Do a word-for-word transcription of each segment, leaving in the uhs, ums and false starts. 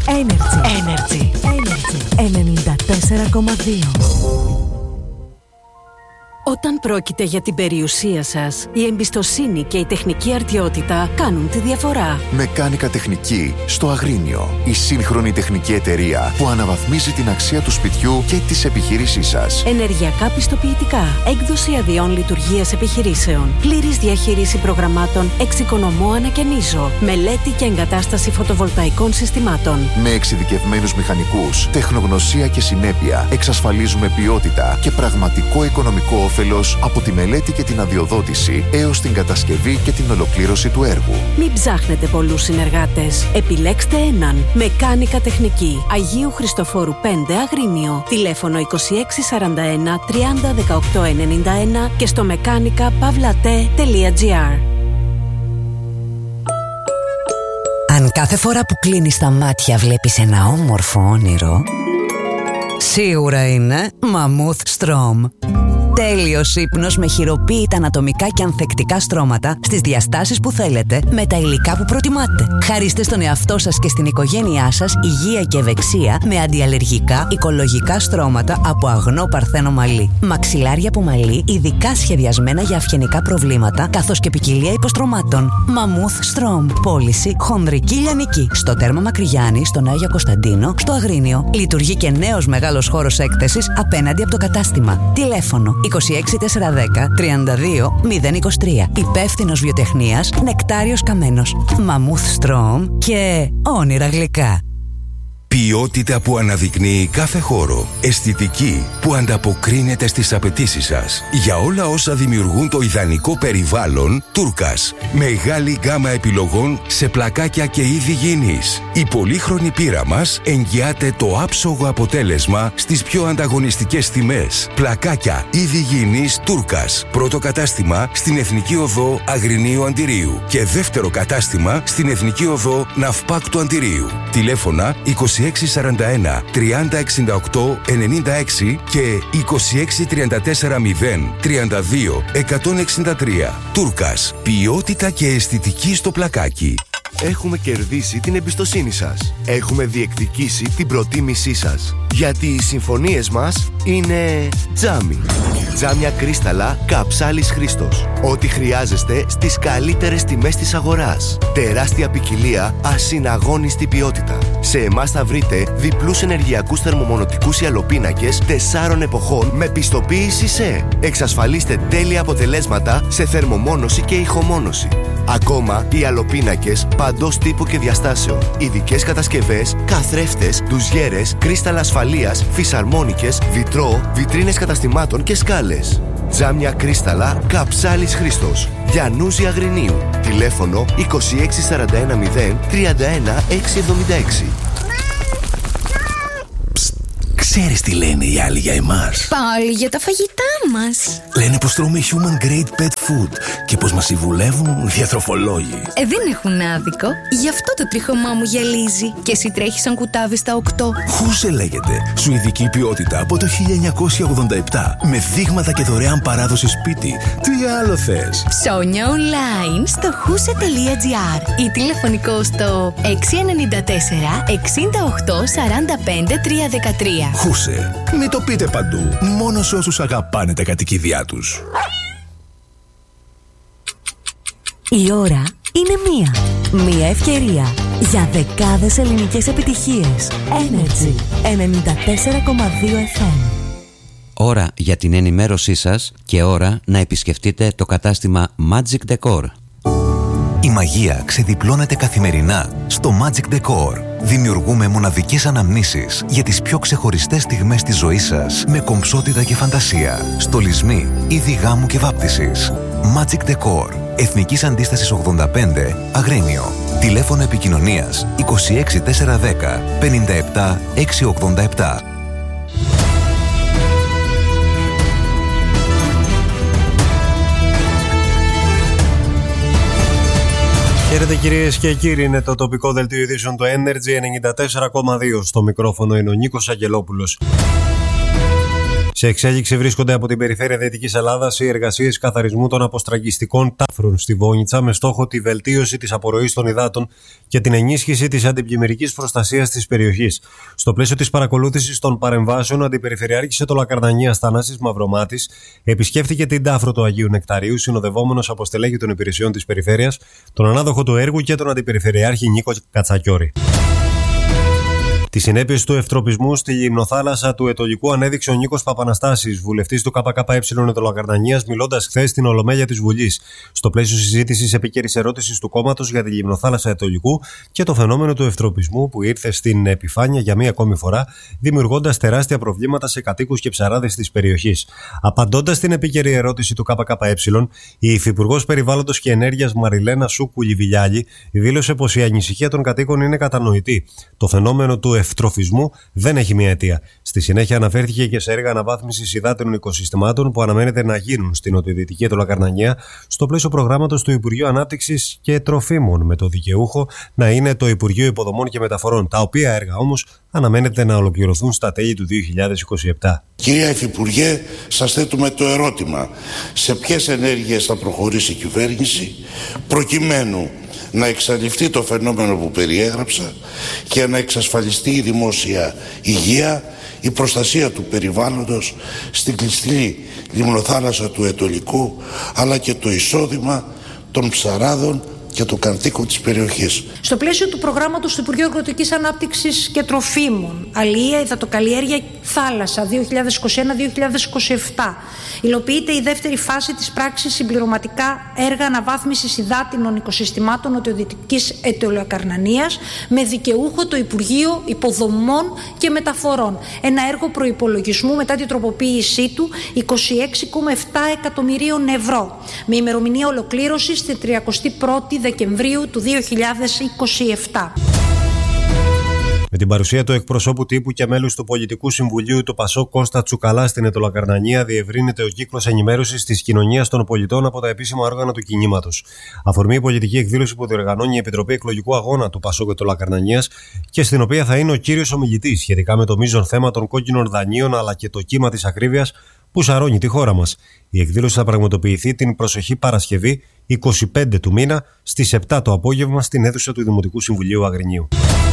Energy. Energy. Energy. ενενήντα τέσσερα κόμμα δύο. Όταν πρόκειται για την περιουσία σας, η εμπιστοσύνη και η τεχνική αρτιότητα κάνουν τη διαφορά. Μεκάνικα Τεχνική στο Αγρίνιο. Η σύγχρονη τεχνική εταιρεία που αναβαθμίζει την αξία του σπιτιού και της επιχείρησής σας. Ενεργειακά πιστοποιητικά, έκδοση αδειών λειτουργίας επιχειρήσεων, πλήρης διαχείριση προγραμμάτων εξοικονομώ ανακαινίζω, μελέτη και εγκατάσταση φωτοβολταϊκών συστημάτων. Με εξειδικευμένους μηχανικούς, τεχνογνωσία και συνέπεια, εξασφαλίζουμε ποιότητα και πραγματικό οικονομικό όφελος από τη μελέτη και την αδειοδότηση έως την κατασκευή και την ολοκλήρωση του έργου. Μην ψάχνετε πολλούς συνεργάτες. Επιλέξτε έναν. Μεκάνικα Τεχνική. Αγίου Χριστοφόρου πέντε Αγρίνιο. Τηλέφωνο είκοσι έξι σαράντα ένα τριάντα δεκαοκτώ ενενήντα ένα και στο μεκάνικα παύλα-τε τελεία τζι άρ. Αν κάθε φορά που κλείνεις τα μάτια βλέπεις ένα όμορφο όνειρο, σίγουρα είναι Mammoth Strom. Τέλειος ύπνος με χειροποίητα ανατομικά και ανθεκτικά στρώματα στις διαστάσεις που θέλετε με τα υλικά που προτιμάτε. Χαρίστε στον εαυτό σας και στην οικογένειά σας υγεία και ευεξία με αντιαλλεργικά οικολογικά στρώματα από αγνό παρθένο μαλλί. Μαξιλάρια από μαλλί ειδικά σχεδιασμένα για αυγενικά προβλήματα καθώς και ποικιλία υποστρωμάτων. Mammoth Strom. Πώληση χονδρική λιανική. Στο Τέρμα Μακρυγιάννη, στον Άγιο Κωνσταντίνο, στο Αγρίνιο. Λειτουργεί και νέος μεγάλος χώρος έκθεσης απέναντι από το κατάστημα. Τηλέφωνο είκοσι έξι τετρακόσια δέκα τριάντα δύο μηδέν είκοσι τρία. Υπεύθυνος βιοτεχνίας Νεκτάριος Καμένος. Mammoth Strom και όνειρα γλυκά. Ποιότητα που αναδεικνύει κάθε χώρο. Αισθητική που ανταποκρίνεται στις απαιτήσεις σας. Για όλα όσα δημιουργούν το ιδανικό περιβάλλον, Τούρκας. Μεγάλη γκάμα επιλογών σε πλακάκια και είδη γήινης. Η πολύχρονη πείρα μας εγγυάται το άψογο αποτέλεσμα στις πιο ανταγωνιστικές τιμές. Πλακάκια, είδη γήινης Τούρκας. Πρώτο κατάστημα στην Εθνική Οδό Αγρινίου Αντιρίου και δεύτερο κατάστημα στην Εθνική Οδό Ναυπάκτου Αντιρίου. Τηλέφωνα είκοσι έξι σαράντα ένα τριάντα εξήντα οκτώ ενενήντα έξι και είκοσι έξι τριάντα τέσσερα μηδέν τριάντα δύο εκατόν εξήντα τρία. Τούρκας. Ποιότητα και αισθητική στο πλακάκι. Έχουμε κερδίσει την εμπιστοσύνη σας. Έχουμε διεκδικήσει την προτίμησή σας. Γιατί οι συμφωνίες μας είναι τζάμι. Τζάμια κρίσταλα Καψάλης Χρήστος. Ό,τι χρειάζεστε στις καλύτερες τιμές της αγοράς. Τεράστια ποικιλία, ασυναγώνιστη ποιότητα. Σε εμάς θα βρείτε διπλούς ενεργειακούς θερμομονωτικούς ιαλοπίνακες τεσσάρων εποχών με πιστοποίηση ΣΕ. Εξασφαλίστε τέλεια αποτελέσματα σε θερμομόνωση και ηχομόνωση. Ακόμα, οι ιαλοπίνακες παντός τύπου και διαστάσεων. Ειδικές κατασκευές, καθρέφτες, ντουζιέρες, κρίσταλα ασφαλείας, φυσαρμόνικες, βιτρό, βιτρίνες καταστημάτων και σκάλες. Τζάμια κρίσταλα Καψάλης Χρήστος. Γιαννούζη Αγρινίου. Τηλέφωνο είκοσι έξι σαράντα ένα μηδέν τριάντα ένα εξακόσια εβδομήντα έξι. Ξέρεις τι λένε οι άλλοι για εμάς? Πάλι για τα φαγητά μας. Λένε πως τρώμε human grade pet food και πως μας συμβουλεύουν διατροφολόγοι. Ε, δεν έχουν άδικο. Γι' αυτό το τρίχωμά μου γυαλίζει. Και εσύ τρέχεις σαν κουτάβι στα οκτώ. Χούσε λέγεται. Σουηδική ποιότητα από το χίλια εννιακόσια ογδόντα επτά. Με δείγματα και δωρεάν παράδοση σπίτι. Τι άλλο θες? Ψώνια online στο χούσε τελεία τζι άρ ή τηλεφωνικό στο έξι εννιά τέσσερα εξήντα οκτώ σαράντα πέντε τριακόσια δεκατρία. Χούσε. Μην το πείτε παντού. Μόνο σε όσους αγαπάνε τα κατοικίδια τους. Η ώρα είναι μία. Μία ευκαιρία για δεκάδες ελληνικές επιτυχίες. Energy ενενήντα τέσσερα κόμμα δύο εφ εμ. Ώρα για την ενημέρωσή σας και ώρα να επισκεφτείτε το κατάστημα Magic Decor. Η μαγεία ξεδιπλώνεται καθημερινά στο Magic Decor. Δημιουργούμε μοναδικές αναμνήσεις για τις πιο ξεχωριστές στιγμές της ζωής σας με κομψότητα και φαντασία. Στολισμοί, είδη γάμου και βάπτισης. Magic Decor. Εθνικής Αντίστασης ογδόντα πέντε, Αγρίνιο. Τηλέφωνο επικοινωνίας είκοσι έξι τετρακόσια δέκα πενήντα επτά εξακόσια ογδόντα επτά. Χαίρετε κυρίες και κύριοι, είναι το τοπικό δελτίο ειδήσεων του Energy ενενήντα τέσσερα κόμμα δύο. Στο μικρόφωνο είναι ο Νίκος Αγγελόπουλος. Σε εξέλιξη βρίσκονται από την περιφέρεια Δυτικής Ελλάδας οι εργασίες καθαρισμού των αποστραγγιστικών τάφρων στη Βόνιτσα με στόχο τη βελτίωση της απορροής των υδάτων και την ενίσχυση της αντιπλημμυρικής προστασίας της περιοχής. Στο πλαίσιο της παρακολούθησης των παρεμβάσεων, ο Αντιπεριφερειάρχης Αιτωλοκαρνανίας Θανάσης Μαυρομάτης επισκέφθηκε την τάφρο του Αγίου Νεκταρίου, συνοδευόμενος από στελέχη των υπηρεσιών της περιφέρειας, τον ανάδοχο του έργου και τον Αντιπεριφερειάρχη Νίκο Κατσακιώρη. Τις συνέπειες του ευτροπισμού στη λιμνοθάλασσα του Αιτωλικού ανέδειξε ο Νίκος Παπαναστάσης, βουλευτής του ΚΚΕ Αιτωλοκαρνανίας, μιλώντας χθες στην Ολομέλεια της Βουλής, στο πλαίσιο συζήτησης επίκαιρης ερώτησης του κόμματος για τη λιμνοθάλασσα Αιτωλικού και το φαινόμενο του ευτροπισμού που ήρθε στην επιφάνεια για μία ακόμη φορά, δημιουργώντας τεράστια προβλήματα σε κατοίκους και ψαράδες της περιοχής. Απαντώντας στην επίκαιρη ερώτηση του ΚΚΕ, η Υφυπουργός Περιβάλλοντος και Ενέργειας Μαριλένα Σούκου-Λιβιλιάλη δήλωσε πως η ανησυχία των κατοίκων είναι κατανοητή. Το φαινόμενο του ευτροφισμού δεν έχει μία αιτία. Στη συνέχεια αναφέρθηκε και σε έργα αναβάθμισης υδάτινων οικοσυστημάτων που αναμένεται να γίνουν στην νοτιοδυτική Αιτωλοκαρνανία στο πλαίσιο προγράμματος του Υπουργείου Ανάπτυξης και Τροφίμων, με το δικαιούχο να είναι το Υπουργείο Υποδομών και Μεταφορών, τα οποία έργα όμως αναμένεται να ολοκληρωθούν στα τέλη του δύο χιλιάδες είκοσι επτά. Κυρία Υφυπουργέ, σας θέτουμε το ερώτημα: σε ποιες ενέργειες θα προχωρήσει η κυβέρνηση προκειμένου να εξαλειφθεί το φαινόμενο που περιέγραψα και να εξασφαλιστεί η δημόσια υγεία, η προστασία του περιβάλλοντος στην κλειστή λιμνοθάλασσα του Αιτωλικού, αλλά και το εισόδημα των ψαράδων και των κατοίκων της περιοχής. Στο πλαίσιο του προγράμματος του Υπουργείου Αγροτικής Ανάπτυξης και Τροφίμων, Αλιεία, Υδατοκαλλιέργεια, Θάλασσα δύο χιλιάδες είκοσι ένα με δύο χιλιάδες είκοσι επτά, υλοποιείται η δεύτερη φάση της πράξης συμπληρωματικά έργα αναβάθμισης υδάτινων οικοσυστημάτων νοτιοδυτικής Αιτωλοκαρνανίας με δικαιούχο το Υπουργείο Υποδομών και Μεταφορών. Ένα έργο προϋπολογισμού μετά την τροποποίησή του είκοσι έξι κόμμα επτά εκατομμυρίων ευρώ, με ημερομηνία ολοκλήρωσης στην τριαντάτη πρώτη Δεκεμβρίου του δύο χιλιάδες είκοσι επτά. Με την παρουσία του εκπροσώπου τύπου και μέλους του Πολιτικού Συμβουλίου του Πασόκ Κώστα Τσουκαλά στην Αιτωλοκαρνανία, διευρύνεται ο κύκλος ενημέρωσης της κοινωνίας των πολιτών από τα επίσημα όργανα του κινήματος. Αφορμή η πολιτική εκδήλωση που διοργανώνει η Επιτροπή Εκλογικού Αγώνα του Πασόκ Αιτωλοκαρνανίας και στην οποία θα είναι ο κύριος ομιλητής σχετικά με το μείζον θέμα των κόκκινων δανείων αλλά και το κύμα της ακρίβειας που σαρώνει τη χώρα μας. Η εκδήλωση θα πραγματοποιηθεί την προσεχή Παρασκευή είκοσι πέντε του μήνα στις επτά το απόγευμα στην αίθουσα του Δημοτικού Συμβουλίου Αγρινίου.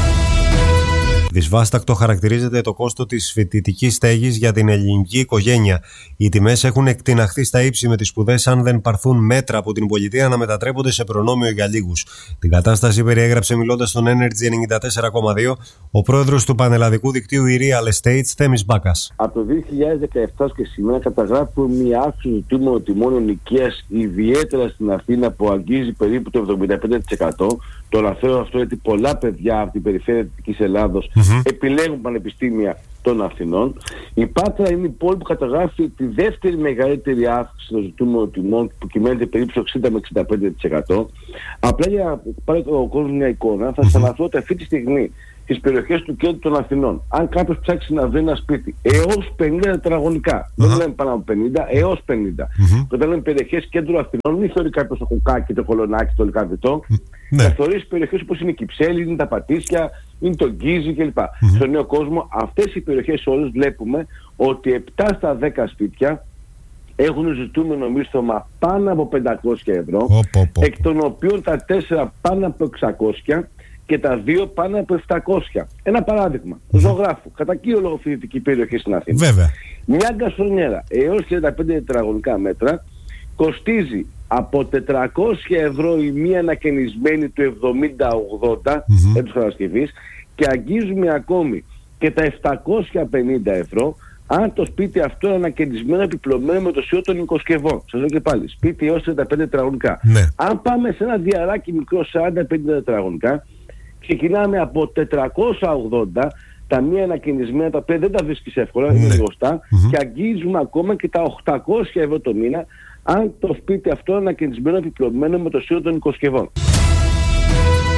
Δυσβάστακτο χαρακτηρίζεται το κόστος της φοιτητικής στέγης για την ελληνική οικογένεια. Οι τιμές έχουν εκτιναχθεί στα ύψη με τις σπουδές, αν δεν πάρθουν μέτρα από την πολιτεία να μετατρέπονται σε προνόμιο για λίγους. Την κατάσταση περιέγραψε μιλώντας στον Energy ενενήντα τέσσερα κόμμα δύο ο πρόεδρος του πανελλαδικού δικτύου e-Real Estates, Θέμης Μπάκας. Από το δύο χιλιάδες δεκαεπτά και σήμερα καταγράφουμε μια αύξηση του τίμου τιμών ενοικίας, ιδιαίτερα στην Αθήνα, που αγγίζει περίπου το εβδομήντα πέντε τοις εκατό. Το αναφέρω αυτό γιατί πολλά παιδιά από την περιφέρεια της Ελλάδος mm-hmm. επιλέγουν πανεπιστήμια των Αθηνών. Η Πάτρα είναι η πόλη που καταγράφει τη δεύτερη μεγαλύτερη αύξηση των ζητούμενων τιμών, που κυμαίνεται περίπου στο εξήντα με εξήντα πέντε τοις εκατό. Απλά για να πάρει ο κόσμος μια εικόνα, θα σας αναφέρω ότι αυτή τη στιγμή στις περιοχές του κέντρου των Αθηνών, αν κάποιος ψάξει να βρει ένα σπίτι έως πενήντα τετραγωνικά, mm-hmm. δεν λέμε πάνω από πενήντα, έως πενήντα. Mm-hmm. Όταν λέμε περιοχές κέντρου Αθηνών, μην θεωρεί κάποιος το Κουκάκι, το Κολονάκι, το Λικαβητό. Ναι. Θα θεωρήσει περιοχές όπως είναι η Κυψέλη, είναι τα Πατήσια, είναι το Γκίζι κλπ. Mm-hmm. Στον νέο κόσμο, αυτές οι περιοχές όλες βλέπουμε ότι επτά στα δέκα σπίτια έχουν ζητούμενο μίσθωμα πάνω από πεντακόσια ευρώ, oh, oh, oh. εκ των οποίων τα τέσσερα πάνω από εξακόσια και τα δύο πάνω από επτακόσια. Ένα παράδειγμα, mm-hmm. ζωγράφου, κατά κύριο λόγο φοιτητική περιοχή στην Αθήνα. Βέβαια. Μια γκαστρονιέρα έως χίλια πεντακόσια τετραγωνικά μέτρα κοστίζει από τετρακόσια ευρώ η μία ανακαινισμένη του εβδομήντα ογδόντα mm-hmm. έτους κατασκευής, και αγγίζουμε ακόμη και τα επτακόσια πενήντα ευρώ αν το σπίτι αυτό είναι ανακαινισμένο, επιπλωμένο με το σιό των οικοσκευών. Σας λέω και πάλι, σπίτι έως τριάντα πέντε τετραγωνικά. Ναι. Αν πάμε σε ένα διαράκι μικρό σαράντα πενήντα τετραγωνικά, ξεκινάμε από τετρακόσια ογδόντα, τα μία ανακαινισμένα, τα οποία δεν τα βρίσκεις εύκολα, ναι. είναι γνωστά, mm-hmm. και αγγίζουμε ακόμα και τα οκτακόσια ευρώ το μήνα αν το σπίτι αυτό είναι ανακαινισμένο, επιπλωμένο με το σιό των οικοσκευών.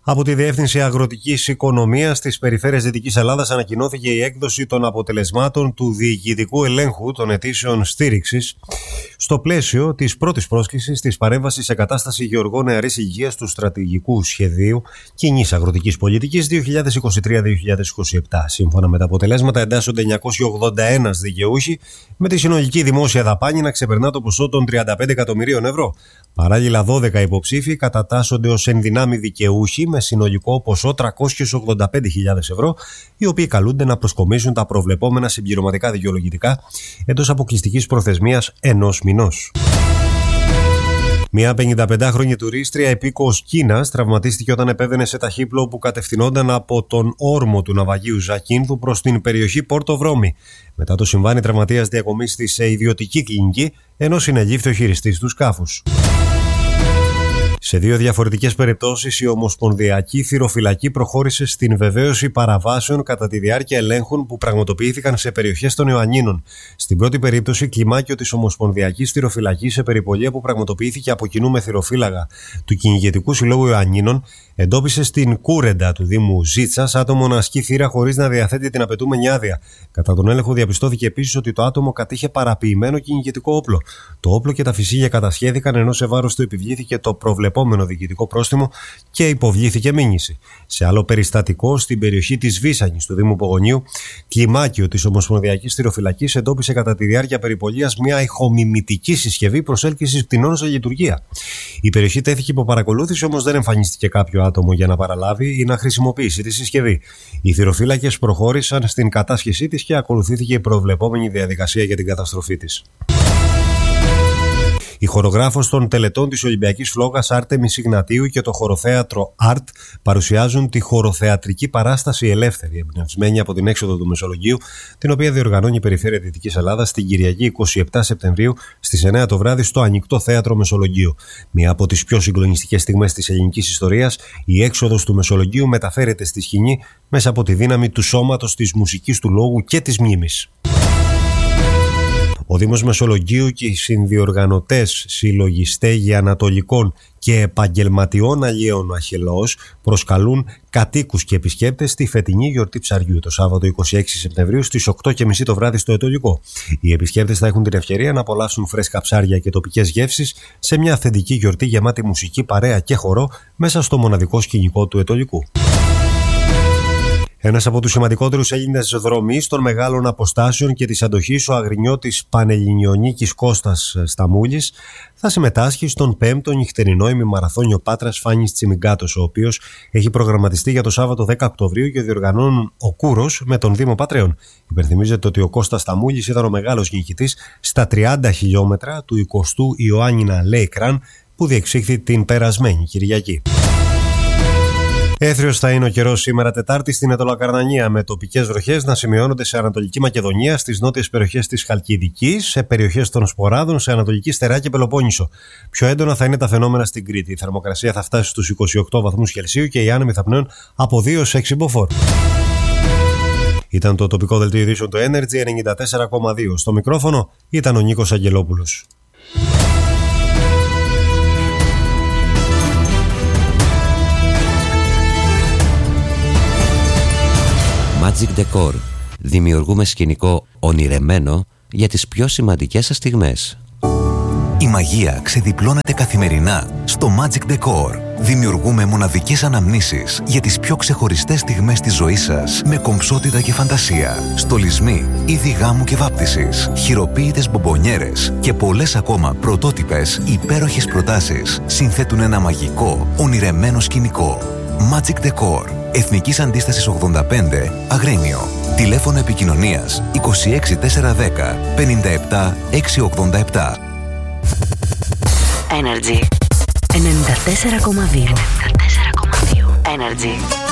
Από τη Διεύθυνση Αγροτικής Οικονομίας της Περιφέρειας Δυτικής Ελλάδας ανακοινώθηκε η έκδοση των αποτελεσμάτων του διοικητικού ελέγχου των αιτήσεων στήριξης στο πλαίσιο της πρώτης πρόσκλησης της παρέμβασης σε κατάσταση γεωργών νεαρής ηλικίας του Στρατηγικού Σχεδίου Κοινής Αγροτικής Πολιτικής δύο χιλιάδες είκοσι τρία δύο χιλιάδες είκοσι επτά. Σύμφωνα με τα αποτελέσματα, εντάσσονται εννιακόσιοι ογδόντα ένα δικαιούχοι, με τη συνολική δημόσια δαπάνη να ξεπερνά το ποσό των τριάντα πέντε εκατομμυρίων ευρώ. Παράλληλα, δώδεκα υποψήφοι κατατάσσονται ως ενδυνάμει δικαιούχοι με συνολικό ποσό τριακόσιες ογδόντα πέντε χιλιάδες ευρώ, οι οποίοι καλούνται να προσκομίσουν τα προβλεπόμενα συμπληρωματικά δικαιολογητικά εντός αποκλειστικής προθεσμίας ενός μηνός. Μια πενηνταπεντάχρονη τουρίστρια υπήκοος Κίνας τραυματίστηκε όταν επέβαινε σε ταχύπλο που κατευθυνόταν από τον όρμο του ναυαγίου Ζακίνθου προς την περιοχή Πόρτο Βρώμη. Μετά το συμβάν, η τραυματίας διακομίστη σε ιδιωτική κλινική, ενώ συνελήφθη ο χειριστής του σκάφους. Σε δύο διαφορετικές περιπτώσεις, η Ομοσπονδιακή Θυροφυλακή προχώρησε στην βεβαίωση παραβάσεων κατά τη διάρκεια ελέγχων που πραγματοποιήθηκαν σε περιοχές των Ιωαννίνων. Στην πρώτη περίπτωση, κλιμάκιο της Ομοσπονδιακής Θυροφυλακής σε περιπολία που πραγματοποιήθηκε από κοινού με θυροφύλαγα του Κυνηγετικού Συλλόγου Ιωαννίνων εντόπισε στην Κούρεντα του Δήμου Ζήτσας άτομο να ασκεί θύρα χωρίς να διαθέτει την απαιτούμενη άδεια. Κατά τον έλεγχο, διαπιστώθηκε επίσης ότι το άτομο κατήχε παραποιημένο κυνηγετικό όπλο. Το όπλο και τα φυσίγια κατασχέθηκαν, ενώ σε βάρος του επιβλήθηκε το προβλεπόμενο διοικητικό πρόστιμο και υποβλήθηκε μήνυση. Σε άλλο περιστατικό, στην περιοχή της Βίσανης του Δήμου Πογονίου, κλιμάκιο της Ομοσπονδιακής Θυροφυλακής εντόπισε κατά τη διάρκεια περιπολίας μια ηχομιμητική συσκευή προσέλκυσης πτηνών σε λειτουργία. Η περιοχή τέθηκε υπό παρακολούθηση, όμως δεν εμφανίστηκε κάποιο άτομο για να παραλάβει ή να χρησιμοποιήσει τη συσκευή. Οι θυροφύλακες προχώρησαν στην κατάσχεσή της και ακολουθήθηκε η προβλεπόμενη διαδικασία για την καταστροφή της. Η χορογράφος των τελετών της Ολυμπιακής Φλόγας Άρτεμις Ιγνατίου και το χοροθέατρο Art παρουσιάζουν τη χοροθεατρική παράσταση Ελεύθερη, εμπνευσμένη από την έξοδο του Μεσολογγίου, την οποία διοργανώνει η Περιφέρεια Δυτικής Ελλάδας την Κυριακή εικοστή εβδόμη Σεπτεμβρίου στις εννέα το βράδυ στο Ανοιχτό Θέατρο Μεσολογγίου. Μία από τις πιο συγκλονιστικές στιγμές της ελληνικής ιστορίας, η έξοδος του Μεσολογγίου μεταφέρεται στη σκηνή μέσα από τη δύναμη του σώματος, της μουσικής, του λόγου και της μνήμης. Ο Δήμος Μεσολογγίου και οι συνδιοργανωτές Σύλλογοι Στέγη Ανατολικών και Επαγγελματιών Αλλιέων Αχελός προσκαλούν κατοίκους και επισκέπτες στη φετινή γιορτή ψαριού το Σάββατο εικοστή έκτη Σεπτεμβρίου στις οκτώ και μισή το βράδυ στο Ετωλικό. Οι επισκέπτες θα έχουν την ευκαιρία να απολαύσουν φρέσκα ψάρια και τοπικές γεύσεις σε μια αυθεντική γιορτή γεμάτη μουσική, παρέα και χορό μέσα στο μοναδικό σκηνικό του Ετωλικού. Ένας από τους σημαντικότερους Έλληνες δρομείς των μεγάλων αποστάσεων και της αντοχής, ο αγρινιώτης Πανελληνιονίκης Κώστας Σταμούλης, θα συμμετάσχει στον πέμπτο νυχτερινό ημιμαραθώνιο Πάτρας Φάνης Τσιμιγκάτος, ο οποίος έχει προγραμματιστεί για το Σάββατο δέκα Οκτωβρίου και διοργανώνουν ο Κούρος με τον Δήμο Πατρέων. Υπενθυμίζεται ότι ο Κώστας Σταμούλης ήταν ο μεγάλος νικητής στα τριάντα χιλιόμετρα του εικοστού Ιωάννινα Lake Run που διεξήχθη την περασμένη Κυριακή. Έθριος θα είναι ο καιρός σήμερα Τετάρτη στην Αιτωλοκαρνανία, με τοπικές βροχές να σημειώνονται σε Ανατολική Μακεδονία, στις νότιες περιοχές της Χαλκιδικής, σε περιοχές των Σποράδων, σε Ανατολική Στερά και Πελοπόννησο. Πιο έντονα θα είναι τα φαινόμενα στην Κρήτη. Η θερμοκρασία θα φτάσει στους είκοσι οκτώ βαθμούς Κελσίου και οι άνεμοι θα πνέουν από δύο έως έξι μποφόρ. Ήταν το τοπικό δελτίο ειδήσεων του Energy ενενήντα τέσσερα κόμμα δύο. Στο μικρόφωνο ήταν ο Νίκος Αγγελόπουλος. Magic Decor. Δημιουργούμε σκηνικό ονειρεμένο για τις πιο σημαντικές σας στιγμές. Η μαγεία ξεδιπλώνεται καθημερινά στο Magic Decor. Δημιουργούμε μοναδικές αναμνήσεις για τις πιο ξεχωριστές στιγμές της ζωής σας με κομψότητα και φαντασία. Στολισμοί, είδη γάμου και βάπτισης, χειροποίητες μπομπονιέρες και πολλές ακόμα πρωτότυπες υπέροχες προτάσεις συνθέτουν ένα μαγικό, ονειρεμένο σκηνικό. Magic Decor. Εθνικής Αντίστασης ογδόντα πέντε, Αγρίνιο. Τηλέφωνο επικοινωνίας είκοσι έξι τετρακόσια δέκα πενήντα επτά εξακόσια ογδόντα επτά. Energy ενενήντα τέσσερα κόμμα δύο. Energy.